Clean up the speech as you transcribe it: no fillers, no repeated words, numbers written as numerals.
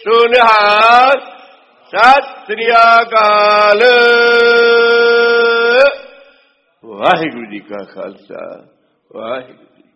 ਸੋ ਨਿਹਾਲ। ਸਤਿ ਸ੍ਰੀ ਅਕਾਲ। ਵਾਹਿਗੁਰੂ ਜੀ ਕਾ ਖਾਲਸਾ, ਵਾਹਿਗੁਰੂ ਜੀ।